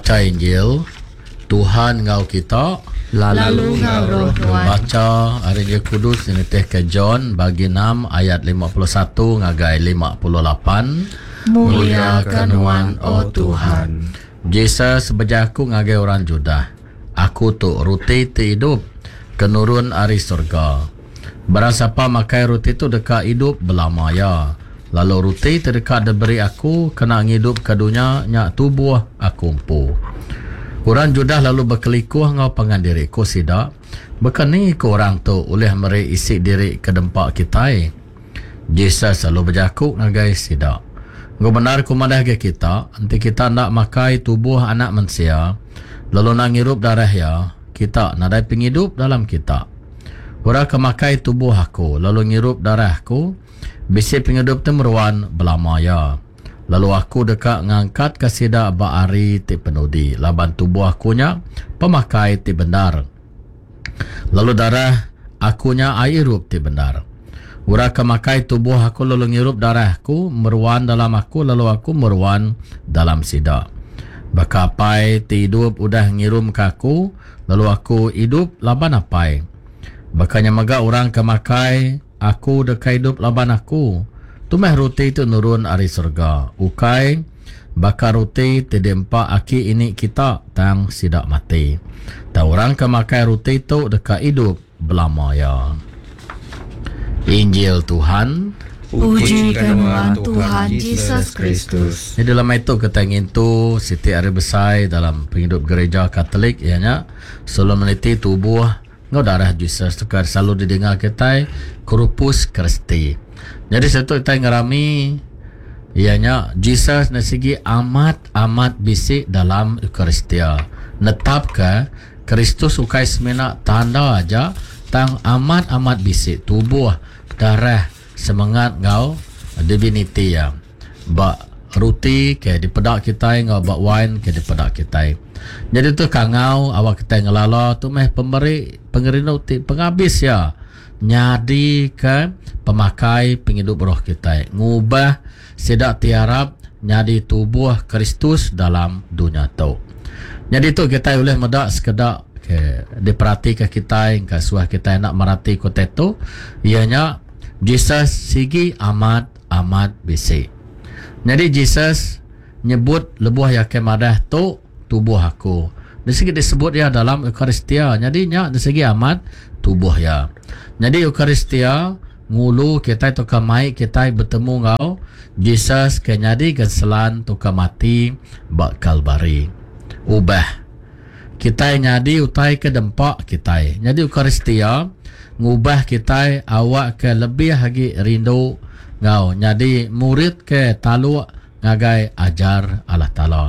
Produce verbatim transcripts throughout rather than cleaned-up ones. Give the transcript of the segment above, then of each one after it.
Baca Injil, Tuhan ngau kita, lalu ngau roh Tuhan. Baca hari Injil Kudus dinitih ke John bagi enam ayat lima puluh satu ngagai lima puluh lapan. Muliakan Tuhan, oh Tuhan. Jesus berjaku ngagai orang Judah. Aku tu roti ti hidup, kenurun ari surga. Barang siapa makai roti tu dekat hidup belamaya. Lalu roti terdekat diberi aku, kena ngidup ke dunia, nyak tubuh aku empu. Orang Judah lalu berkelikuh ngau pangan diri ku sidak. Bekani ku orang tu oleh meri isi diri ke dempak kita. Jesus lalu berjakuk ngagai sidak. Ngau benar ku madah ke kita, nanti kita nak makai tubuh anak manusia, lalu nak ngirup darah ya, kita nak ada penghidup dalam kita. Orang kemakai tubuh aku, lalu ngirup darah aku, bisi penghidup temeruan belamaya. Lalu aku dekat ngangkat kasida baari ti penudi. Laban tubuh akunya pemakai ti benar. Lalu darah akunya air rup ti benar. Ura kemakai tubuh aku lalu ngirup darahku meruan dalam aku, lalu aku meruan dalam sida. Bakapai ti hidup udah ngirum ke aku, lalu aku hidup laban apai. Bakanya maga orang kemakai aku dekai hidup laban aku. Tumeh roti itu nurun ari surga. Ukai bakar roti tedempa aki ini kita tang sidak mati. Ta orang kemakai roti itu dekai hidup belamaya. Injil Tuhan. Puji Tuhan Tuhan Yesus Kristus. Jadi dalam itu kita ingin tu Siti Ari Besai dalam penghidup gereja Katolik ianya selalu meneliti tubuh ngau darah Jesus tu kan selalu didengar kita Corpus Christi. Jadi satu kita ngerami ianya Jesus dari segi amat-amat bisik dalam Eucharistia. Netap ke Kristus ukai semena tanda aja tang amat-amat bisik tubuh darah semangat ngau divinity ya. Bak roti ke dipedak kita ngau bak wine ke dipedak kita. Jadi tu kangau awak kita ngelala tu meh pemberi pengerino ti penghabis ya. Nyadi ke pemakai penghidup roh kita. Ngubah sedak tiarap nyadi tubuh Kristus dalam dunia tu. Jadi tu kita boleh medak sekedar ke diperhatikan kita yang kasuah kita nak merhati kota tu ianya Jesus sigi amat amat bisik. Jadi Jesus nyebut lebuh yang kemadah tu tubuh aku. Dari segi disebut ya dalam Eucharistia. Jadi nya dari segi amat tubuh ya. Jadi Eucharistia ngulu kita tu kamai kita bertemu ngau Jesus ke nyadi keselan tu mati bak Kalvari. Ubah kita nyadi utai ke dempak kita. Jadi Eucharistia ngubah kita awak ke lebih lagi rindu ngau nyadi murid ke talu ngagai ajar Allah Taala.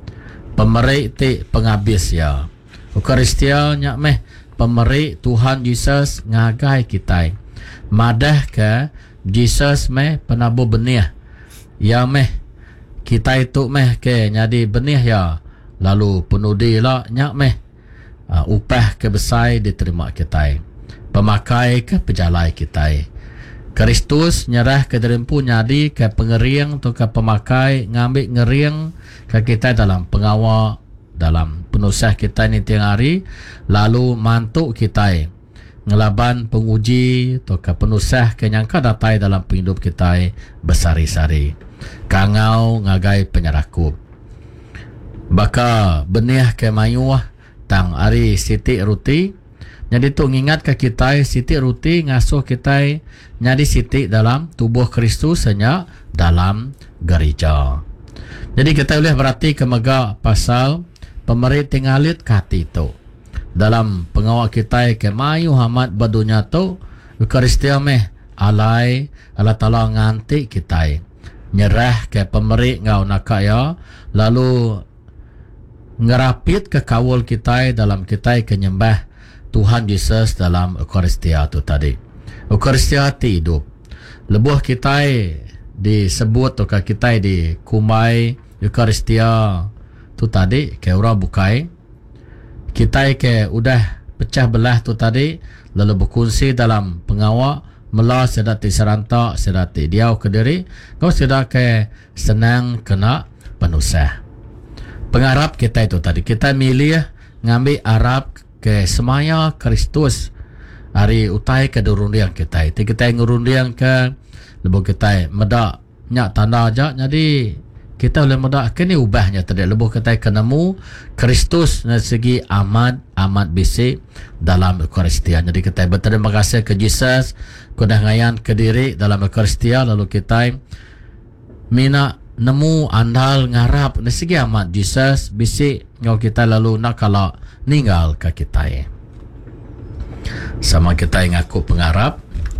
Pemeri ti penghabis ya. Eucharistia nyak meh pemeri Tuhan Yesus ngagai kita. Madah ke Jesus meh penabuh benih. Ya meh kita itu meh ke nyadi benih ya. Lalu penudi lah nyak meh uh, upah ke besar diterima kita. Pemakai ke pejalai kita. Kristus nyerah ke derempu nyadi ke pengering atau ke pemakai ngambil ngering ke kita dalam pengawal dalam penusah kita ni tiang hari, lalu mantuk kita ngelaban penguji atau ke penusah ke nyangka datai dalam penghidup kita besari-sari kangau ngagai penyerakup baka benih ke mayuah tang hari siti ruti. Jadi tu ngingat ke kita siti ruti ngasuh kita nyadi siti dalam tubuh Kristus hanya dalam gereja. Jadi kita boleh berarti ke mega pasal pemeri tinggalit kati tu. Dalam pengawal kita ke mayu hamad badunya tu Eucharistia meh alai Allah Taala nganti kita. Nyerah ke pemeri ngau nakaya lalu ngerapit ke kawul kita dalam kita kenyembah Tuhan Yesus dalam Eucharistia tu tadi. Eucharistia ti hidup. Lebuh kita disebut atau kita di kumai Eucharistia tu tadi ke orang bukai. Kita ke udah pecah belah tu tadi lalu berkongsi dalam pengawal mela sedati serantak sedati diau ke diri kau sudah ke senang kena penusah. Pengarap kita itu tadi, kita milih ngambil Arab ke semaya Kristus hari utai ke durundiang kita. Itu kita ngurundiang ke lebih kita medak nyak tanda aja, jadi kita boleh medak ke ni ubahnya tadi lebih kita kenemu Kristus dari segi amat amat bisik dalam Eucharistia. Jadi kita berterima kasih ke Jesus kudah ngayan ke diri dalam Eucharistia, lalu kita mina nemu andal ngarap dari segi amat Jesus bisik ngau kita, lalu nak kalau ninggal ke kita sama kita yang aku pengarap.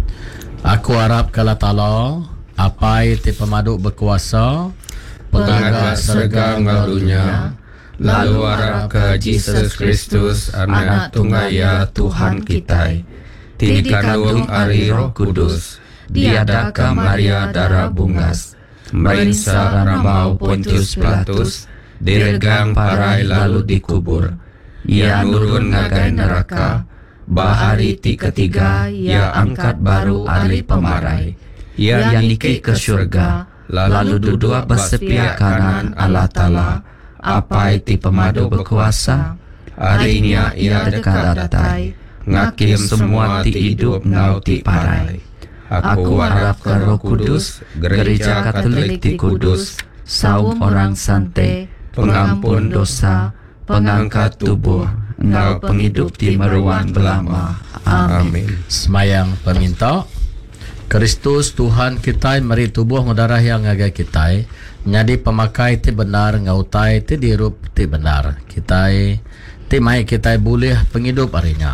Aku harap kala tala apai ti pemaduk berkuasa pengagat serga ngalunya, lalu harap ke Jesus Kristus anak tunggal ya Tuhan kita, ti dikandung ari Roh Kudus, diadakan Maria darah bungas, merinsa ramau Pontius Pilatus, diregang parai lalu dikubur, ia nurun ngagai neraka, bahari ti ketiga ia angkat baru ari pemarai, ia niki ke syurga, lalu duduk bersepiak kanan Allah Ta'ala, apa ti pemadu berkuasa, harinya ia dekat datai, ngakim semua ti hidup ngau ti parai. Aku harap ke Roh Kudus, gereja Katolik ti kudus, saum orang sante, pengampun dosa, pengangkat tubuh, ngau penghidup ti meruan belama. Amin. Semayang peminta. Kristus Tuhan kita meri tubuh darah yang ngagai kita, menjadi pemakai ti benar, ngautai ti dirup ti benar. Kita ti mai kita boleh penghidup harinya.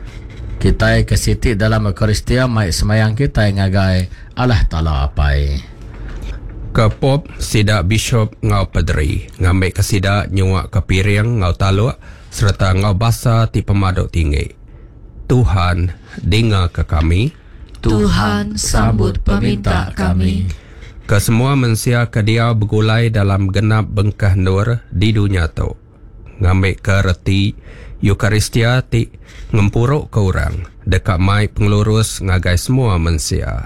Kita kesiti dalam Eucharistia mai semayang kita ngagai Allah Ta'ala apai. Kepop sida bishop ngau padri, ngambil kesida nyuak kepiring ngau taluk, serta ngau basa ti pemaduk tinggi. Tuhan dengar ke kami. Tuhan sambut peminta kami. Ke semua manusia ke dia bergulai dalam genap bengkah nur di dunia tu. Ngambil ke reti Eucharistia ti ngempuruk ke orang, dekat mai pengelurus ngagai semua manusia.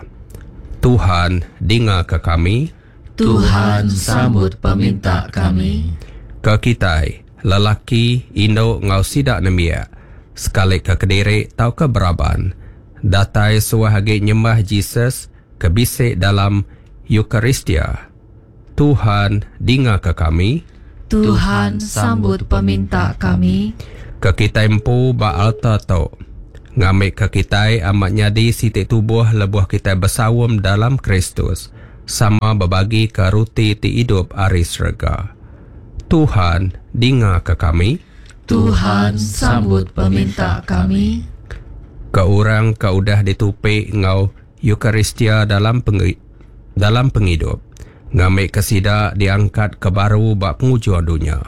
Tuhan dengar ke kami. Tuhan sambut peminta kami. Ke kita lelaki Indo ngau sidak nemia, sekali ke kediri tau ke beraban, datai suahagi nyembah Jesus kebisik dalam Eucharistia. Tuhan dengar ke kami. Tuhan sambut peminta kami. Ke kita empu ba altar tu, ngambil ke kita amat nyadi sitik tubuh lebuh kita bersawum dalam Kristus, sama berbagi ke ruti ti hidup ari syurga. Tuhan dengar ke kami. Tuhan sambut peminta kami. Ke orang ke udah ditupik ngau Eucharistia dalam pengi, dalam penghidup, ngambil kesida diangkat ke baru bak pengujuan dunia.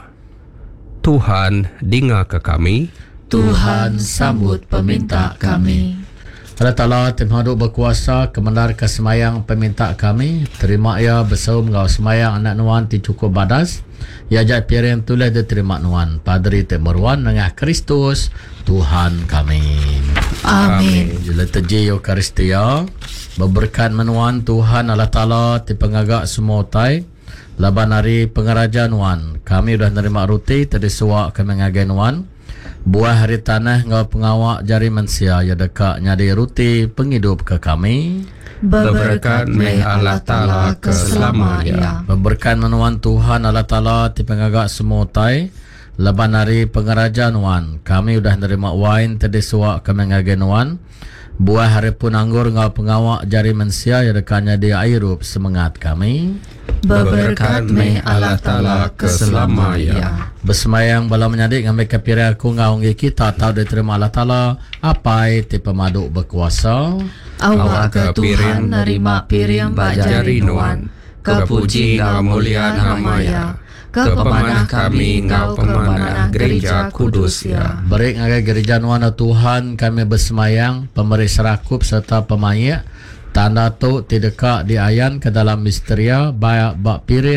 Tuhan dengar ke kami. Tuhan sambut peminta kami. Allah Ta'ala tim haduk berkuasa kebenar ke semayang peminta kami. Terima ya bersaum ngau semayang anak nuan ti cukup badas. Ya jat piring tulis diterima nuan Padri Temeruan dengan Kristus Tuhan kami. Amin. Jila teji Eucharistia berberkat menuan Tuhan Allah Ta'ala ti pengagak semua utai. Laban hari pengaraja nuan, kami sudah nerima ruti tadi suak kami ngagai nuan. Buah hari tanah ngau pengawak jari manusia ya dekat nyadi ruti penghidup ke kami. Berberkat meh Allah Ta'ala keselamanya. Berberkat menuan Tuhan Allah Ta'ala ti pengagak semua utai. Laban hari pengaraja nuan, kami sudah nerima wine tadi suak kami ngagai nuan. Buah hari pun anggur ngau pengawak jari manusia ya dekat nyadi airup semangat kami. Berberkat meh Allah Ta'ala keselamanya. Bersemayang bala menyadik ngambil kepiri aku ngaungi kita tahu diterima Allah Ta'ala apai ti pemaduk berkuasa. Awak ke Tuhan nerima piring bajari nuan, kepuji ngau mulia namanya, ke pemanah kami ngau pemanah gereja kudus ya. Berik ngagai gereja nuan Tuhan kami bersemayang pemberi serakup serta pemayak. Tanda tu tidak diayan ke dalam misteria bayak bak piring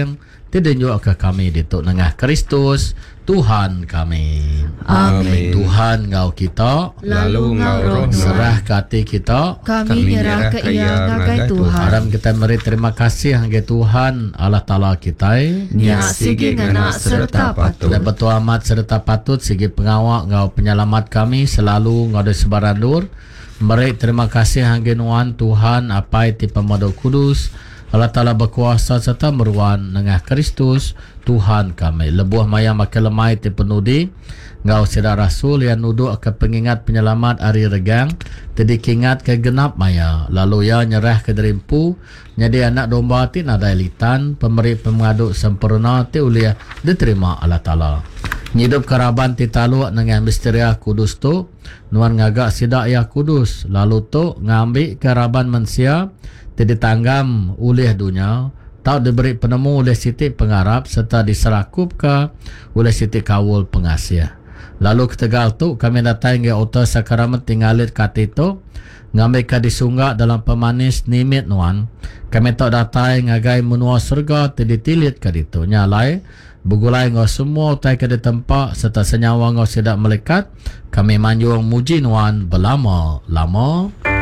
Tidinjuk ke kami dituk nengah Kristus Tuhan kami. Amin. Tuhan ngau kita, Lalu ngau roh serah ke hati kita. Kami nyerah ke ia ngagai Tuhan. Haram kita beri terima kasih hangga Tuhan Allah Ta'ala kita. Nya sigi ngana serta patut. Dan betul amat serta patut sigi pengawak ngau penyelamat kami selalu ngau di sebaran dur. Beri terima kasih hangga nuan Tuhan apa ti pemadu kudus. Allah Ta'ala berkuasa serta meruan nengah Kristus Tuhan kami. Lebuh maya makin lemai ti penudi ngau sida rasul yang nuduk ke pengingat penyelamat hari regang tadi kingat ke genap maya lalu ya nyerah ke derimpu nyadi anak domba ti nadai litan pemberi pemaduk sempurna ti uliah diterima Allah Ta'ala. Nyidup keraban ti taluk dengan misteria kudus tu nuan ngagak sidak ya kudus lalu tu ngambil keraban manusia tidak tanggam oleh dunia, tak diberi penemu oleh siti pengarap serta diserakup ke oleh siti kawul pengasih. Lalu ketegal tu kami datang ke otor sakramen tinggalit kat itu ngambil ke disunggak dalam pemanis nimit nuan. Kami tak datang ngagai menua surga tiditilit ke itu. Nyalai begulai ngau semua utai ke di tempat serta senyawa ngau sidak melekat. Kami manjung muji nuan berlama-lama.